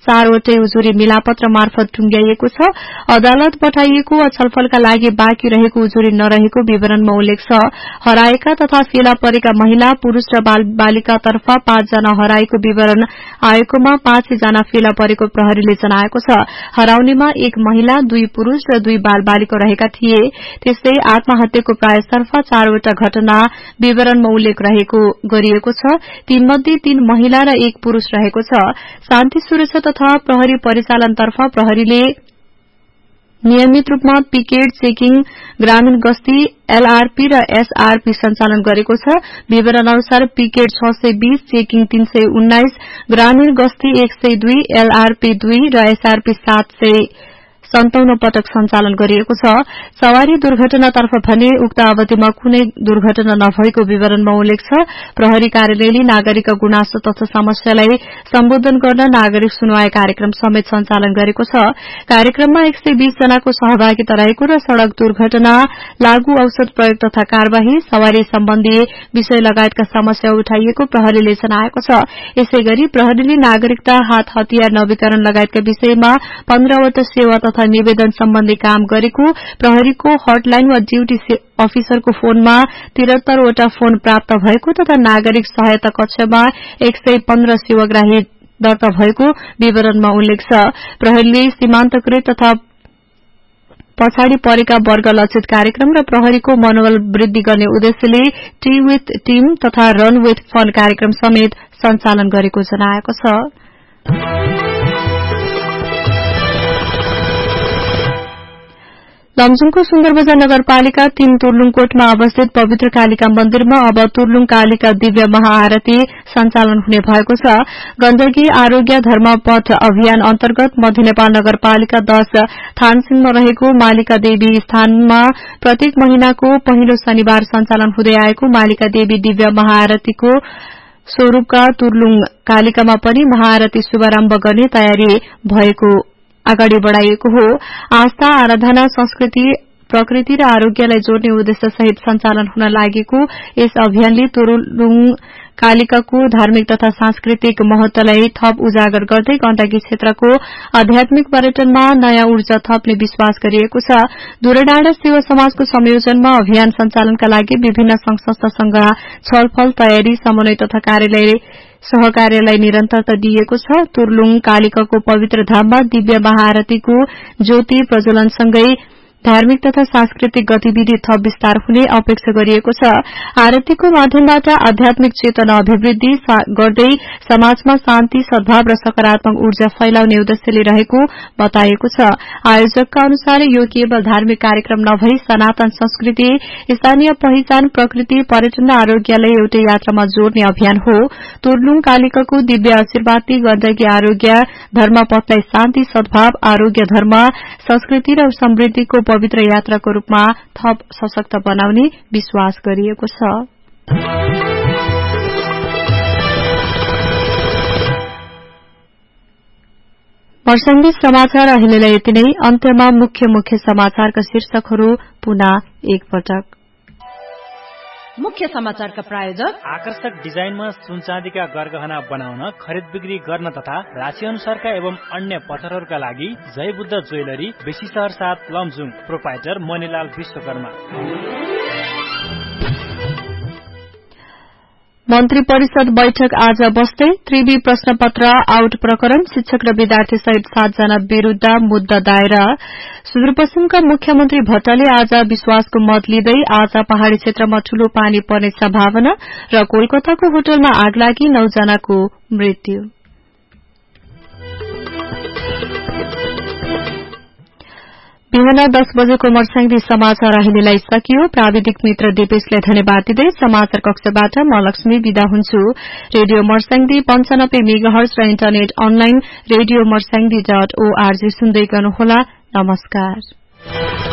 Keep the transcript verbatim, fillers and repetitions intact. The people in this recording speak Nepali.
चारवटै उजुरी मिलापत्र मार्फत टुंग्याइएको छ। अदालत पठाइएको वा छलफलका लागि बाँकी रहेको उजुरी नरहेको विवरणमा उल्लेख छ। हराएका तथा फेला परेका महिला, पुरूष र बाल बालिकातर्फ पाँचजना हराएको विवरण आएकोमा पाँचै जना फेला परेको प्रहरीले जनाएको छ। हराउनेमा एक महिला, दुई पुरूष र दुई बाल बालिका रहेका थिए। त्यस्तै आत्महत्याको प्रयासतर्फ चारवटा घटना विवरणमा उल्लेख रहेको गरिएको छ। तीनमध्ये तीन महिला र एक पुरूष रहेको छ। शान्ति सुरक्षा तथा प्रहरी परिचालनतर्फ प्रहरीले नियमित रूपमा पिकेट चेकिङ, ग्रामीण गस्ती, एलआरपी र एसआरपी सञ्चालन गरेको छ। विवरण अनुसार पिकेट छ सय बीस, चेकिङ तीन सय उन्नाइस, ग्रामीण गस्ती एक सय दुई, एलआरपी दुई र एसआरपी सात सय सन्ताउन्न पटक सञ्चालन गरिएको छ। सवारी दुर्घटनातर्फ भने उक्त अवधिमा कुनै दुर्घटना नभएको विवरणमा उल्लेख छ। प्रहरी कार्यालयले नागरिकका गुनासो तथा समस्यालाई सम्बोधन गर्न नागरिक सुनवाई कार्यक्रम समेत सञ्चालन गरेको छ। कार्यक्रममा एक सय बीस जनाको सहभागिता रहेको र सड़क दुर्घटना, लागू औषध प्रयोग तथा कार्यवाही, सवारी सम्बन्धी विषय लगायतका समस्या उठाइएको प्रहरीले जनाएको छ। यसैगरी प्रहरीले नागरिकता, हात हतियार नवीकरण लगायतका विषयमा पन्ध्रवटा सेवा तथा निवेदन सम्बन्धी काम गरेको, प्रहरीको हटलाइन वा ड्यूटी अफिसरको फोनमा त्रिहत्तरवटा फोन प्राप्त भएको तथा नागरिक सहायता कक्षमा एक सय पन्ध्र सेवाग्राही दर्ता भएको विवरणमा उल्लेख छ। प्रहरीले सीमान्तकृत तथा पछाडि परेका वर्ग लक्षित कार्यक्रम र प्रहरीको मनोबल वृद्धि गर्ने उद्देश्यले टी विथ टीम तथा रन विथ फन कार्यक्रम समेत सञ्चालन गरेको जनाएको छ। लमजुङको सुन्दरबजार नगरपालिका तीन तुर्लुङकोटमा अवस्थित पवित्र कालिका मन्दिरमा अब तुर्लुङ कालिका दिव्य महाआरती सञ्चालन हुने भएको छ। गण्डकी आरोग्य धर्मपथ अभियान अन्तर्गत मध्य नेपाल नगरपालिका दश थानसिंहमा रहेको मालिका देवी स्थानमा प्रत्येक महिनाको पहिलो शनिबार सञ्चालन हुँदै आएको मालिका देवी दिव्य महाआरतीको स्वरूपका तुर्लुङ कालिकामा पनि महाआरती शुभारम्भ गर्ने तयारी भएको अगाडि बढ़ाइएको हो। आस्था, आराधना, संस्कृति, प्रकृति र आरोग्यलाई जोड्ने उद्देश्य सहित सञ्चालन हुन लागेको यस अभियानले तुर्लुङ कालिकाको धार्मिक तथा सांस्कृतिक महत्वलाई थप उजागर गर्दै गण्डकी क्षेत्रको आध्यात्मिक पर्यटनमा नयाँ ऊर्जा थप्ने विश्वास गरिएको छ। दूरडाँडा सेवा समाजको संयोजनमा अभियान सञ्चालनका लागि विभिन्न संघ संस्थासँग छलफल, तयारी, समन्वय तथा कार्यालय सहकार्यलाई निरन्तरता दिइएको छ। तुर्लुङ कालिकाको पवित्र धाममा दिव्य महाआरतीको ज्योति प्रज्वलनसँगै धार्मिक तथा सांस्कृतिक गतिविधि थप विस्तार हुने अपेक्षा गरिएको छ। आरतीको माध्यमबाट आध्यात्मिक चेतना अभिवृद्धि गर्दै समाजमा शान्ति, सद्भाव र सकारात्मक ऊर्जा फैलाउने उद्देश्यले रहेको बताइएको छ। आयोजकका अनुसार यो केवल धार्मिक कार्यक्रम नभई सनातन संस्कृति, स्थानीय पहिचान, प्रकृति, पर्यटन र आरोग्यलाई एउटै यात्रामा जोड्ने अभियान हो। तुर्लुङ कालिकाको दिव्य आशीर्वादले गण्डकी आरोग्य धर्मपथलाई शान्ति, सद्भाव, आरोग्य, धर्म, संस्कृति र समृद्धिको पवित्र यात्राको रूपमा थप सशक्त बनाउने विश्वास गरिएको छ। वर्षाङ्गी समाचार अहिलेलाई यति नै। अन्त्यमा मुख्य मुख्य समाचारका शीर्षकहरू पुनः एकपटक। मुख्य समाचारका प्रायोजक आकर्षक डिजाइनमा सुनचाँदीका गरगहना बनाउन, खरिद बिक्री गर्न तथा राशि अनुसारका एवं अन्य पत्थरहरूका लागि जय बुद्ध ज्वेलरी, बेसी शहर सात, लमजुङ। प्रोपाइटर मणिलाल विश्वकर्मा। मन्त्री परिषद बैठक आज बस्दै त्रिवी प्रश्नपत्र आउट प्रकरण, शिक्षक र विद्यार्थी सहित सातजना विरूद्ध मुद्दा दायर। सुदूरपश्चिमका मुख्यमन्त्री भट्टले आज विश्वासको मत लिँदै आज पहाड़ी क्षेत्रमा ठूलो पानी पर्ने सम्भावना र कोलकाताको होटलमा आग लागि नौजनाको मृत्यु। बिहान दस बजेको मर्स्याङ्दी समाचार अहिलेलाई सकियो। प्राविधिक मित्र दिपेशलाई धन्यवाद दिँदै समाचार कक्षबाट म लक्ष्मी विदा हुन्छु। रेडियो मर्स्याङ्दी पञ्चानब्बे मेगाहर्ज र internet online radio Marsyangdi dot ORG सुन्दै गर्नुहोला। नमस्कार।